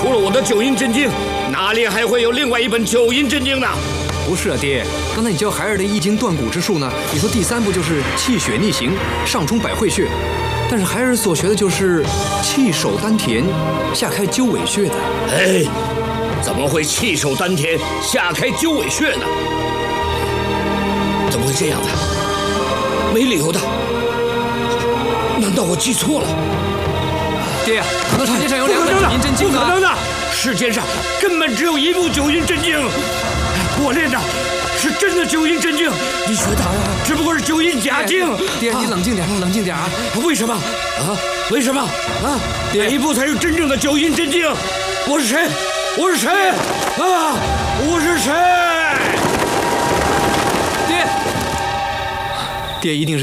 除了我的九阴真经，哪里还会有另外一本九阴真经呢？ 不是啊，爹，刚才你教孩儿的易经断骨之术呢，你说第3步就是气血逆行，上冲百会穴，但是孩儿所学的就是气守丹田，下开鸠尾穴的。 哎，怎么会气守丹田，下开鸠尾穴呢？怎么会这样的？没理由的。难道我记错了？ 爹，可能世界上有2本九阴真经啊！ 不可能的，世界上根本只有1部九阴真经。我练的是真的九阴真经，你学的只不过是九阴假经。 爹，你冷静点，冷静点啊！ 为什么啊？为什么啊？哪一部才是真正的九阴真经？我是谁？我是谁啊？我是谁？ 爹，爹一定是。